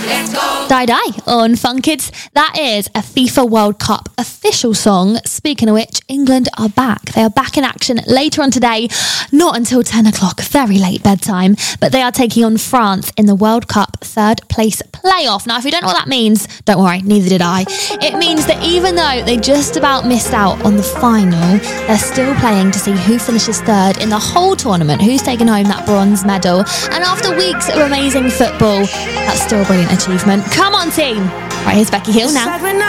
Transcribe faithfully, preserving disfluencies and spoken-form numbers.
Die Die on Fun Kids. That is a FIFA World Cup official song. Speaking of which, England are back. They are back in action later on today, not until ten o'clock, very late bedtime, but they are taking on France in the World Cup third place playoff. Now, if you don't know what that means, don't worry, neither did I. It means that even though they just about missed out on the final, they're still playing to see who finishes third in the whole tournament, who's taken home that bronze medal. And after weeks of amazing football, that's still a brilliant achievement. Come on, team. Right, here's Becky Hill now.